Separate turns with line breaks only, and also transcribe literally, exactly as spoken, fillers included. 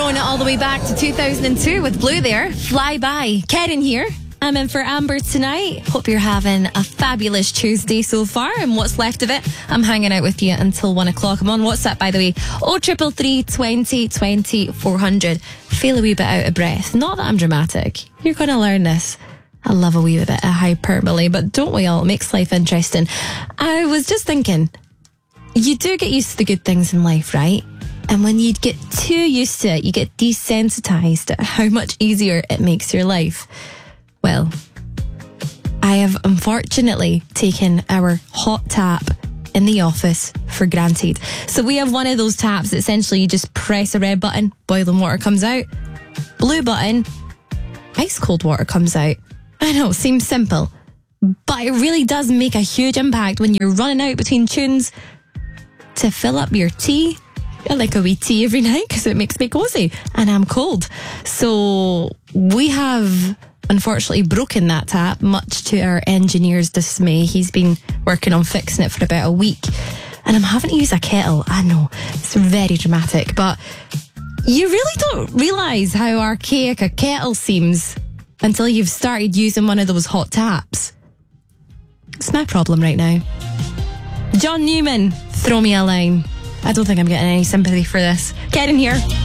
Going all the way back to two thousand two with Blue there. Fly By. Karen here. I'm in for Amber tonight. Hope you're having a fabulous Tuesday so far, and what's left of it, I'm hanging out with you until one o'clock. I'm on WhatsApp, by the way. Oh, triple three, twenty, twenty, four hundred. Feel a wee bit out of breath. Not that I'm dramatic. You're going to learn this. I love a wee bit of hyperbole, but don't we all? It makes life interesting. I was just thinking, you do get used to the good things in life, right? And when you get too used to it, you get desensitized at how much easier it makes your life. Well, I have unfortunately taken our hot tap in the office for granted. So we have one of those taps that essentially you just press a red button, boiling water comes out. Blue button, ice cold water comes out. I know, seems simple, but it really does make a huge impact when you're running out between tunes to fill up your tea. I like a wee tea every night because it makes me cozy and I'm cold. So we have unfortunately broken that tap, much to our engineer's dismay. He's been working on fixing it for about a week and I'm having to use a kettle. I know, it's very dramatic, but you really don't realise how archaic a kettle seems until you've started using one of those hot taps. It's my problem right now. John Newman, throw me a line. I don't think I'm getting any sympathy for this. Karen here.